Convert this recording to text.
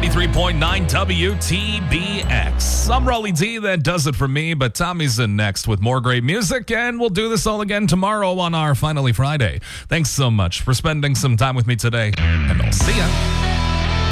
93.9 WTBX. I'm Raleigh D. That does it for me, but Tommy's in next with more great music, and we'll do this all again tomorrow on our Finally Friday. Thanks so much for spending some time with me today, and I'll see ya.